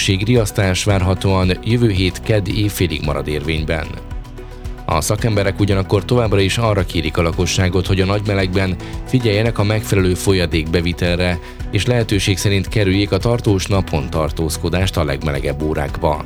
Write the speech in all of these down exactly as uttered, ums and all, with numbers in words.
éhségriasztás várhatóan jövő hét kedd éjfélig marad érvényben. A szakemberek ugyanakkor továbbra is arra kérik a lakosságot, hogy a nagy melegben figyeljenek a megfelelő folyadékbevitelre, és lehetőség szerint kerüljék a tartós napon tartózkodást a legmelegebb órákban.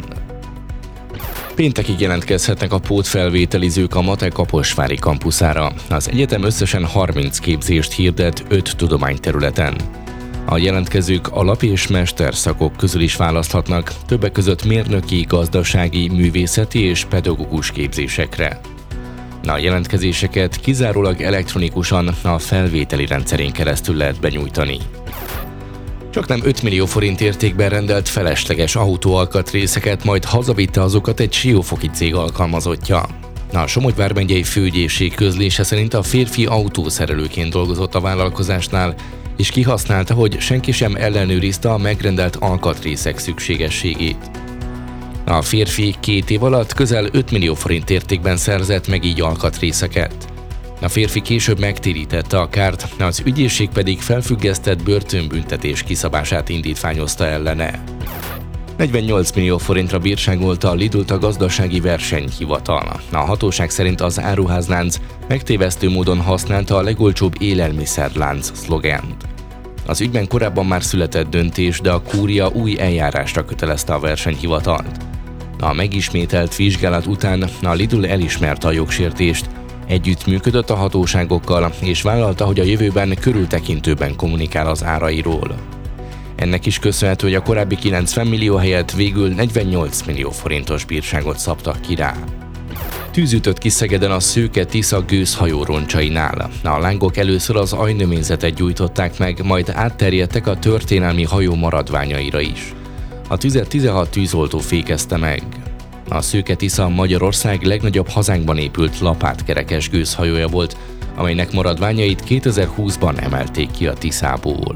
Péntekig jelentkezhetnek a pótfelvételizők a MATE Kaposvári kampuszára. Az egyetem összesen harminc képzést hirdet öt tudományterületen. A jelentkezők alap- és mesterszakok közül is választhatnak, többek között mérnöki, gazdasági, művészeti és pedagógus képzésekre. A jelentkezéseket kizárólag elektronikusan a felvételi rendszerén keresztül lehet benyújtani. Csaknem öt millió forint értékben rendelt felesleges autóalkatrészeket, majd hazavitte azokat egy siófoki cég alkalmazottja. A Somogy vármegyei főügyészség közlése szerint a férfi autószerelőként dolgozott a vállalkozásnál, és kihasználta, hogy senki sem ellenőrizte a megrendelt alkatrészek szükségességét. A férfi két év alatt közel öt millió forint értékben szerzett meg így alkatrészeket. A férfi később megtérítette a kárt, az ügyészség pedig felfüggesztett börtönbüntetés kiszabását indítványozta ellene. negyvennyolc millió forintra bírságolta a Lidl-t a gazdasági versenyhivatal. A hatóság szerint az áruházlánc megtévesztő módon használta a legolcsóbb élelmiszerlánc szlogent. Az ügyben korábban már született döntés, de a kúria új eljárásra kötelezte a versenyhivatalt. A megismételt vizsgálat után a Lidl elismerte a jogsértést, együttműködött a hatóságokkal és vállalta, hogy a jövőben körültekintőben kommunikál az árairól. Ennek is köszönhető, hogy a korábbi kilencven millió helyett végül negyvennyolc millió forintos bírságot szabtak ki rá. Tűz ütött ki Szegeden a Szőke-Tisza gőzhajó roncsainál. A lángok először az ajnövényzetet gyújtották meg, majd átterjedtek a történelmi hajó maradványaira is. A tüzet tizenhat tűzoltó fékezte meg. A Szőke-Tisza Magyarország legnagyobb hazánkban épült lapátkerekes gőzhajója volt, amelynek maradványait kétezer-húszban emelték ki a Tiszából.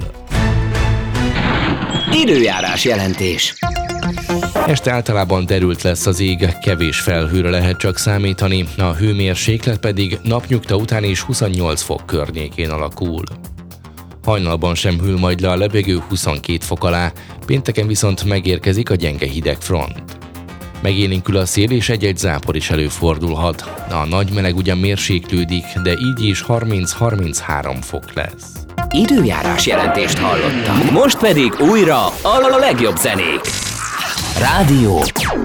Időjárás jelentés. Este általában derült lesz az ég, kevés felhőre lehet csak számítani, a hőmérséklet pedig napnyugta után is huszonnyolc fok környékén alakul. Hajnalban sem hűl majd le a lebegő huszonkét fok alá, pénteken viszont megérkezik a gyenge hidegfront. Megélénkül a szél és egy-egy zápor is előfordulhat. A nagy meleg ugyan mérséklődik, de így is harminc-harminchárom fok lesz. Időjárás jelentést hallottak. Most pedig újra a legjobb zenék. Rádió